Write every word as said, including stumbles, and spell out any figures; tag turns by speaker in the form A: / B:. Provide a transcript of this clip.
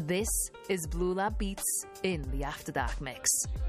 A: This is Blue Lab Beats in the After Dark mix.